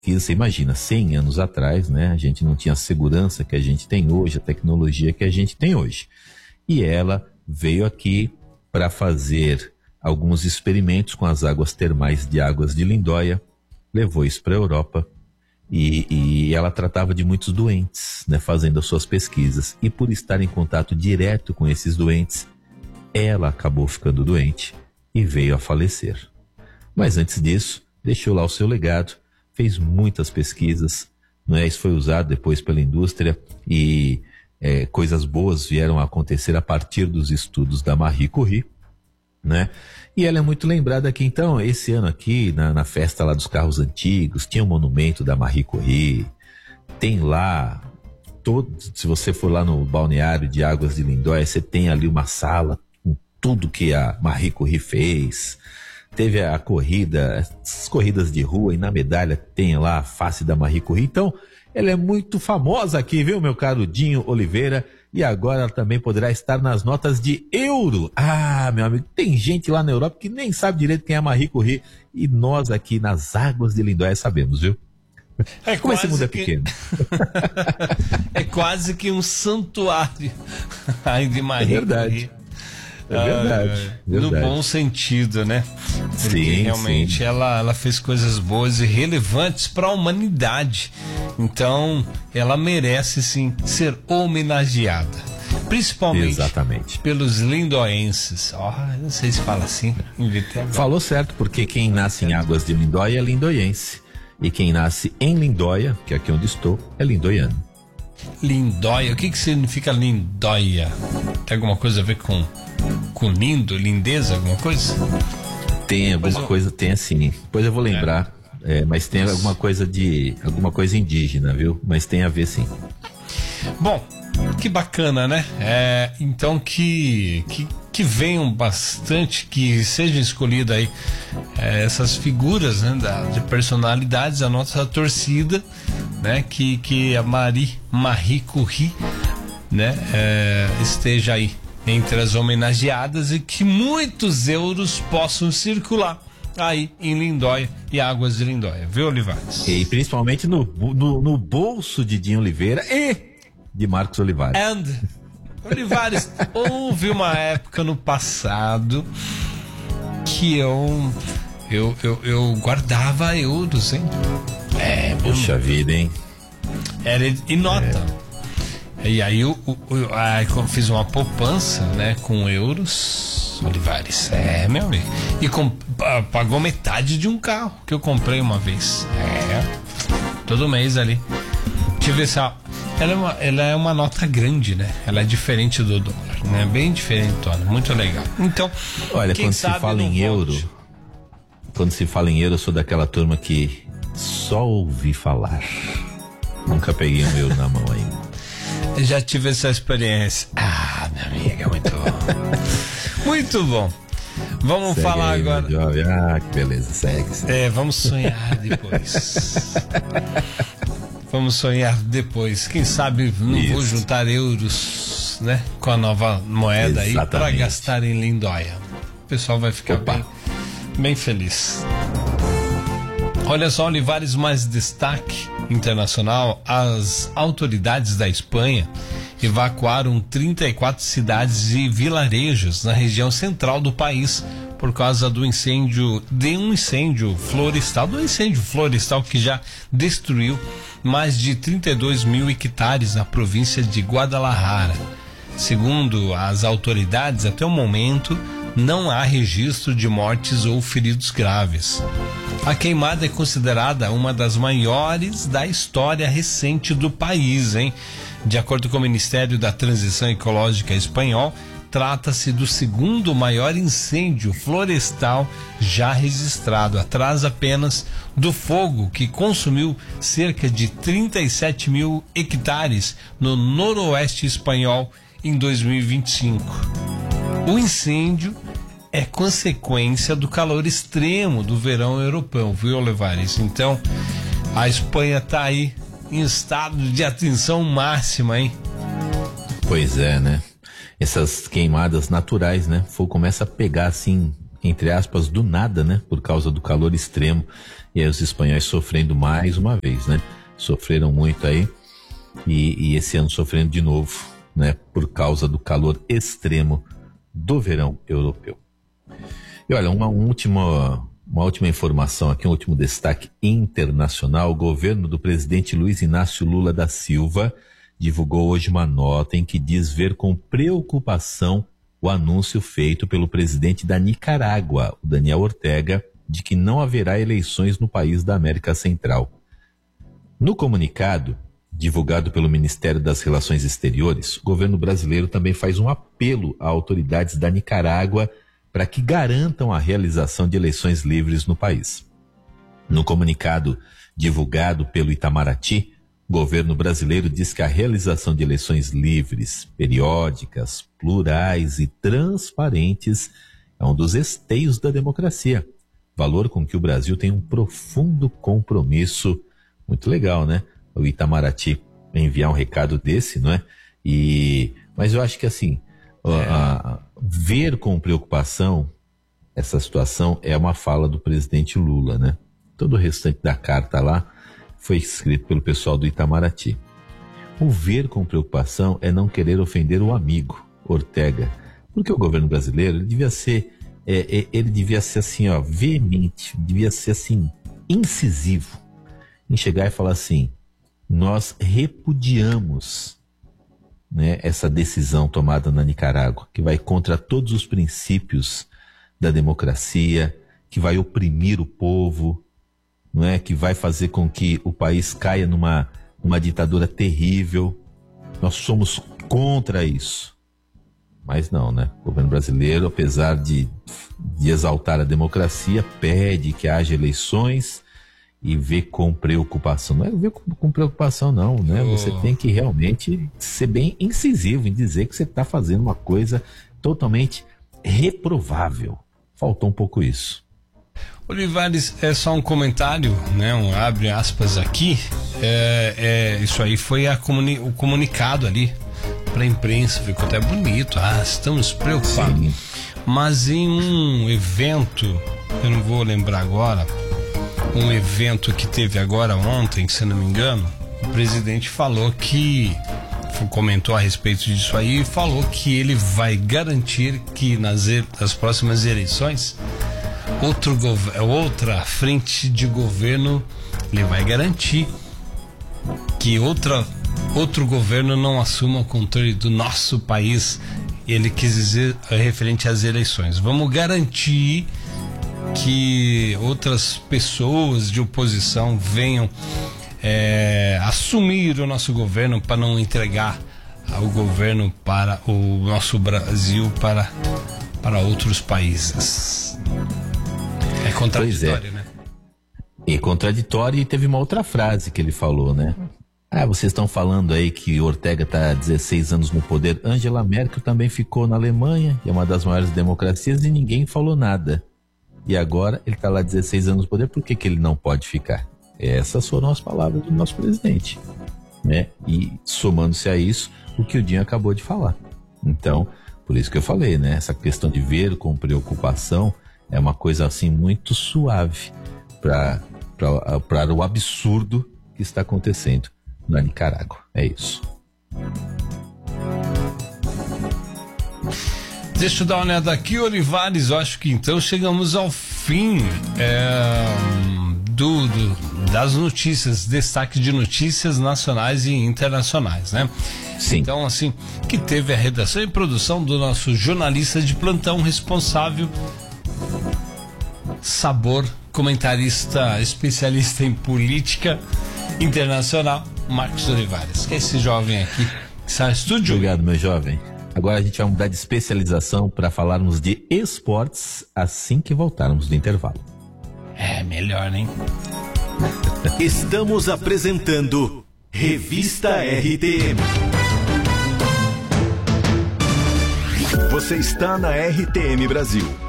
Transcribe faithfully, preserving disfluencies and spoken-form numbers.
Você imagina, cem anos atrás, né? A gente não tinha a segurança que a gente tem hoje, a tecnologia que a gente tem hoje. E ela veio aqui para fazer alguns experimentos com as águas termais de Águas de Lindóia, levou isso para a Europa e, e ela tratava de muitos doentes, né? Fazendo as suas pesquisas. E por estar em contato direto com esses doentes, ela acabou ficando doente e veio a falecer. Mas antes disso, deixou lá o seu legado, fez muitas pesquisas, não é? Isso foi usado depois pela indústria e é, coisas boas vieram a acontecer a partir dos estudos da Marie Curie, né? E ela é muito lembrada aqui. Então, esse ano aqui, na, na festa lá dos carros antigos, tinha um monumento da Marie Curie, tem lá, todo, se você for lá no balneário de Águas de Lindóia, você tem ali uma sala com tudo que a Marie Curie fez. Teve a corrida, as corridas de rua, e na medalha tem lá a face da Marie Curie. Então, ela é muito famosa aqui, viu, meu caro Dinho Oliveira? E agora ela também poderá estar nas notas de euro. Ah, meu amigo, tem gente lá na Europa que nem sabe direito quem é a Marie Curie. E nós aqui nas Águas de Lindóia sabemos, viu? É Como esse mundo é que... pequeno. É quase que um santuário aí de Marie É verdade. Curie. É verdade, ah, verdade. No bom sentido, né? Porque Sim, realmente sim. Ela, ela fez coisas boas e relevantes para a humanidade. Então, ela merece sim ser homenageada. Principalmente Exatamente. pelos lindoenses. Oh, não sei se fala assim. Inventei agora. Falou certo, porque quem nasce em Águas de Lindóia é lindoiense. E quem nasce em Lindóia, que é aqui onde estou, é lindoiano. Lindóia, o que que significa Lindóia? Tem alguma coisa a ver com, com lindo, lindeza, alguma coisa? Tem alguma eu... coisa, tem assim, depois eu vou lembrar, é. É, mas tem alguma coisa de, alguma coisa indígena, viu? Mas tem a ver sim. Bom, que bacana, né? É, então que, que, que venham bastante, que sejam escolhidas aí é, essas figuras, né, da, de personalidades, a nossa torcida, né? Que, que a Marie, Marie Curie, né? É, esteja aí entre as homenageadas e que muitos euros possam circular aí em Lindóia e Águas de Lindóia, viu, Olivares? E principalmente no, no, no bolso de Dinho Oliveira e de Marcos Olivares. And, Olivares, houve uma época no passado que eu eu, eu, eu guardava euros, hein? É, Puxa vida, hein? Era em nota. É. E aí eu, eu, eu, aí eu fiz uma poupança, né, com euros, Olivares. É, meu amigo. E com, pagou metade de um carro que eu comprei uma vez. É. Todo mês ali. Deixa eu ver se ela, ela, é uma, ela é uma nota grande, né? Ela é diferente do dólar, né? Bem diferente do dólar. Muito legal. Então, olha, quem quando sabe se fala em volte. euro, quando se fala em euro, eu sou daquela turma que só ouvi falar. Nunca peguei um euro na mão ainda. Eu já tive essa experiência. Ah, minha amiga, muito bom. Muito bom. Vamos Segue falar aí, agora. meu jovem. Ah, que beleza, segue, segue. É, vamos sonhar depois. Vamos sonhar depois. Quem sabe não Isso. vou juntar euros, né? Com a nova moeda aí para Exatamente. gastar em Lindóia. O pessoal vai ficar Opa. bem, bem feliz. Olha só, Olivares, mais destaque internacional: as autoridades da Espanha evacuaram trinta e quatro cidades e vilarejos na região central do país por causa do incêndio, de um incêndio florestal, do incêndio florestal que já destruiu mais de trinta e dois mil hectares na província de Guadalajara. Segundo as autoridades, até o momento não há registro de mortes ou feridos graves. A queimada é considerada uma das maiores da história recente do país, hein? De acordo com o Ministério da Transição Ecológica espanhol, trata-se do segundo maior incêndio florestal já registrado, atrás apenas do fogo que consumiu cerca de trinta e sete mil hectares no noroeste espanhol em dois mil e vinte e cinco. O incêndio é consequência do calor extremo do verão europeu, viu, Olivares? Então, a Espanha está aí em estado de atenção máxima, hein? Pois é, né? Essas queimadas naturais, né? O fogo começa a pegar assim entre aspas, do nada, né? Por causa do calor extremo. E aí os espanhóis sofrendo mais uma vez, né? Sofreram muito aí. E, e esse ano sofrendo de novo, né? Por causa do calor extremo do verão europeu. E olha, uma última, uma última informação aqui, um último destaque internacional. O governo do presidente Luiz Inácio Lula da Silva divulgou hoje uma nota em que diz ver com preocupação o anúncio feito pelo presidente da Nicarágua, o Daniel Ortega, de que não haverá eleições no país da América Central. No comunicado, divulgado pelo Ministério das Relações Exteriores, o governo brasileiro também faz um apelo a autoridades da Nicarágua para que garantam a realização de eleições livres no país. No comunicado divulgado pelo Itamaraty, o governo brasileiro diz que a realização de eleições livres, periódicas, plurais e transparentes é um dos esteios da democracia, valor com que o Brasil tem um profundo compromisso. Muito legal, né? O Itamaraty enviar um recado desse, não é? E, mas eu acho que assim, é. a, a, ver com preocupação essa situação é uma fala do presidente Lula, né? Todo o restante da carta lá foi escrito pelo pessoal do Itamaraty. O ver com preocupação é não querer ofender o amigo Ortega, porque o governo brasileiro ele devia ser, é, é, ele devia ser assim, ó, veemente, devia ser assim, incisivo, em chegar e falar assim: nós repudiamos, né, essa decisão tomada na Nicarágua, que vai contra todos os princípios da democracia, que vai oprimir o povo, não é? Que vai fazer com que o país caia numa, numa ditadura terrível. Nós somos contra isso. Mas não, né? O governo brasileiro, apesar de, de exaltar a democracia, pede que haja eleições e vê com preocupação. Não é ver com, com preocupação, não, né? Oh. Você tem que realmente ser bem incisivo em dizer que você está fazendo uma coisa totalmente reprovável. Faltou um pouco isso. Olivares, é só um comentário, né? Um abre aspas aqui. É, é, isso aí foi a comuni- o comunicado ali para a imprensa, ficou até bonito. Ah, estamos preocupados. Sim. Mas em um evento, eu não vou lembrar agora, um evento que teve agora ontem, se não me engano, o presidente falou que, comentou a respeito disso aí, e falou que ele vai garantir que nas, nas próximas eleições, outro, outra frente de governo, ele vai garantir que outra, outro governo não assuma o controle do nosso país. Ele quis dizer referente às eleições. Vamos garantir que outras pessoas de oposição venham é, assumir o nosso governo para não entregar o governo para o nosso Brasil para, para outros países. É contraditório, é. né? E contraditório, e teve uma outra frase que ele falou, né? Ah, vocês estão falando aí que Ortega está há dezesseis anos no poder. Angela Merkel também ficou na Alemanha, que é uma das maiores democracias, e ninguém falou nada. E agora ele está lá há dezesseis anos no poder, por que que ele não pode ficar? Essas foram as palavras do nosso presidente, né? E somando-se a isso, o que o Dinho acabou de falar. Então, por isso que eu falei, né? Essa questão de ver com preocupação é uma coisa assim muito suave para para o absurdo que está acontecendo na Nicarágua. É isso. Deixa eu dar uma olhada aqui, Olivares. Eu acho que então chegamos ao fim é, do, do, das notícias, destaque de notícias nacionais e internacionais, né? Sim. Então, assim, que teve a redação e produção do nosso jornalista de plantão responsável, Sabor, comentarista especialista em política internacional, Marcos Olivares, que é esse jovem aqui que está no estúdio. Obrigado, meu jovem. Agora a gente vai mudar de especialização para falarmos de esportes assim que voltarmos do intervalo. É, melhor, hein? Estamos apresentando Revista R T M. Você está na R T M Brasil,